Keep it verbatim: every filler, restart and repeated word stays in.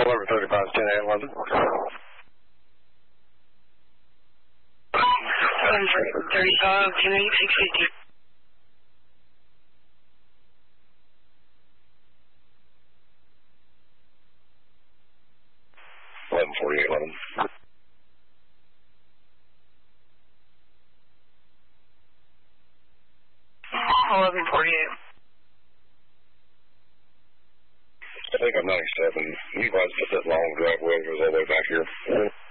eleven thirty-five, ten A London. eleven thirty-five, ten eight, six fifty. eleven forty-eight, London. eleven forty-eight. I think I'm ninety-seven. You guys put that long driveway goes all the way back here.